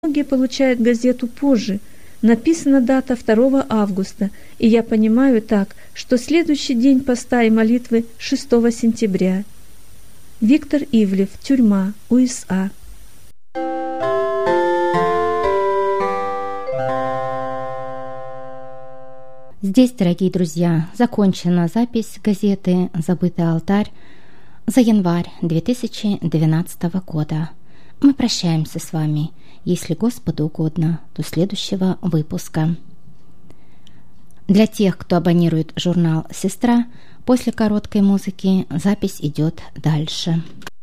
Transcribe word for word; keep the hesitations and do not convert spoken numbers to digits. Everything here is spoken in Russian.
Многие получают газету позже. Написана дата второго августа, и я понимаю так, что следующий день поста и молитвы шестого сентября. Виктор Ивлев, тюрьма, УСА. Здесь, дорогие друзья, закончена запись газеты «Забытый алтарь» за январь две тысячи двенадцатого года. Мы прощаемся с вами. Если Господу угодно, до следующего выпуска. Для тех, кто абонирует журнал «Сестра», после короткой музыки запись идет дальше.